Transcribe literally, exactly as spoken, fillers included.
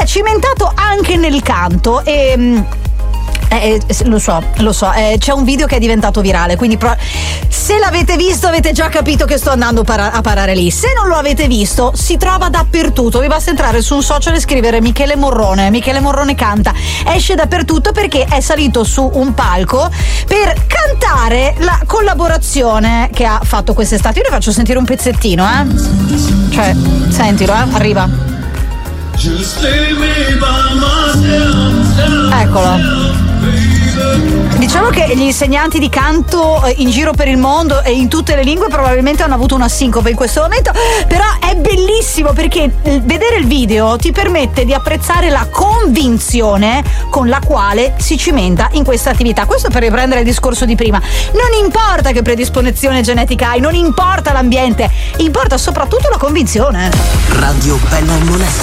cimentato anche nel canto e Eh, eh, lo so, lo so, eh, c'è un video che è diventato virale, quindi pro- se l'avete visto avete già capito che sto andando para- a parare lì. Se non lo avete visto, si trova dappertutto, vi basta entrare su un social e scrivere Michele Morrone, Michele Morrone canta, esce dappertutto perché è salito su un palco per cantare la collaborazione che ha fatto quest'estate. Io vi faccio sentire un pezzettino, eh? Cioè, sentilo, eh? Arriva. Eccolo. Diciamo che gli insegnanti di canto in giro per il mondo e in tutte le lingue probabilmente hanno avuto una sincope in questo momento, però è bellissimo perché vedere il video ti permette di apprezzare la convinzione con la quale si cimenta in questa attività. Questo per riprendere il discorso di prima. Non importa che predisposizione genetica hai, non importa l'ambiente, importa soprattutto la convinzione. Radio Bella e Moneta.